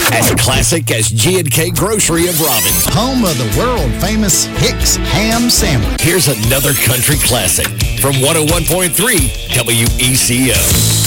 As classic as G&K Grocery of Robbins. Home of the world-famous Hicks Ham Sandwich. Here's another country classic from 101.3 WECO.